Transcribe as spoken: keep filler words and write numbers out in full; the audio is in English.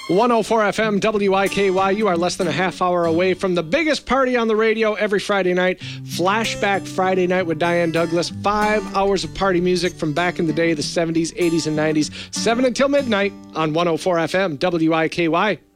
one oh four F M W I K Y. You are less than a half hour away from the biggest party on the radio every Friday night. Flashback Friday Night with Diane Douglas. Five hours of party music from back in the day, the seventies, eighties, and nineties. seven until midnight on one oh four F M W I K Y.